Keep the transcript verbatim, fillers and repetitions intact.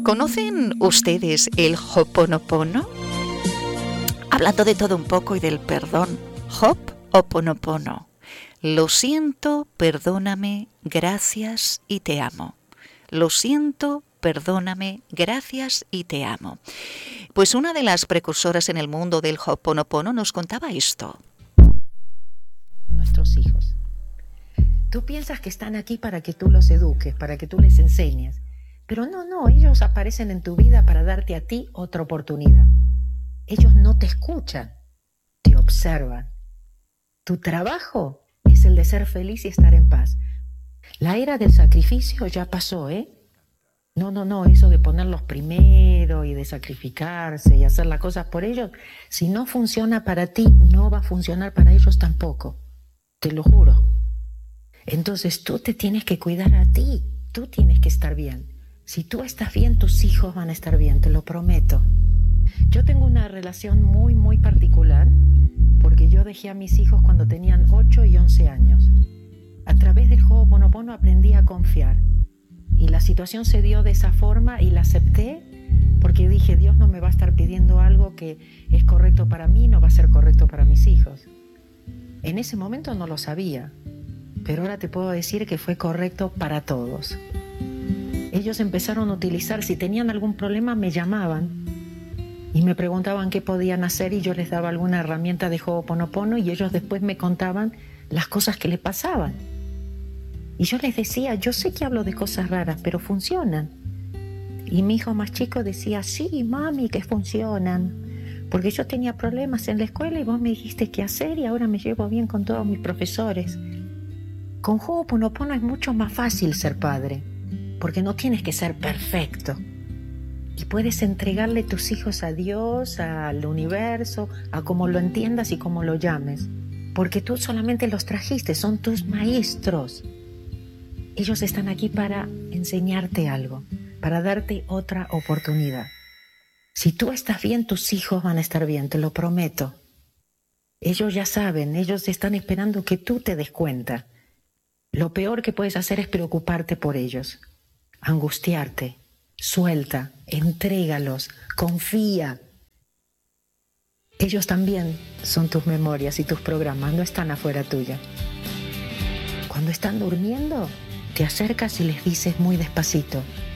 ¿Conocen ustedes el Ho'oponopono? Hablando de todo un poco y del perdón, Ho'oponopono. Lo siento, perdóname, gracias y te amo. Lo siento, perdóname, gracias y te amo. Pues una de las precursoras en el mundo del Ho'oponopono nos contaba esto. Nuestros hijos. Tú piensas que están aquí para que tú los eduques, para que tú les enseñes. Pero no, no, ellos aparecen en tu vida para darte a ti otra oportunidad. Ellos no te escuchan, te observan. Tu trabajo es el de ser feliz y estar en paz. La era del sacrificio ya pasó, ¿eh? No, no, no, eso de ponerlos primero y de sacrificarse y hacer las cosas por ellos, si no funciona para ti, no va a funcionar para ellos tampoco. Te lo juro. Entonces tú te tienes que cuidar a ti, tú tienes que estar bien. Si tú estás bien, tus hijos van a estar bien, te lo prometo. Yo tengo una relación muy, muy particular porque yo dejé a mis hijos cuando tenían ocho y once años. A través del Ho'oponopono aprendí a confiar y la situación se dio de esa forma y la acepté porque dije, Dios no me va a estar pidiendo algo que es correcto para mí, no va a ser correcto para mis hijos. En ese momento no lo sabía, pero ahora te puedo decir que fue correcto para todos. Ellos empezaron a utilizar, si tenían algún problema me llamaban y me preguntaban qué podían hacer y yo les daba alguna herramienta de Ho'oponopono y ellos después me contaban las cosas que les pasaban. Y yo les decía, yo sé que hablo de cosas raras, pero funcionan. Y mi hijo más chico decía, sí, mami, que funcionan. Porque yo tenía problemas en la escuela y vos me dijiste qué hacer y ahora me llevo bien con todos mis profesores. Con Ho'oponopono es mucho más fácil ser padre, porque no tienes que ser perfecto. Y puedes entregarle tus hijos a Dios, al universo, a como lo entiendas y como lo llames. Porque tú solamente los trajiste, son tus maestros. Ellos están aquí para enseñarte algo, para darte otra oportunidad. Si tú estás bien, tus hijos van a estar bien, te lo prometo. Ellos ya saben, ellos están esperando que tú te des cuenta. Lo peor que puedes hacer es preocuparte por ellos, angustiarte. Suelta, entrégalos, confía. Ellos también son tus memorias y tus programas, no están afuera tuya. Cuando están durmiendo, te acercas y les dices muy despacito,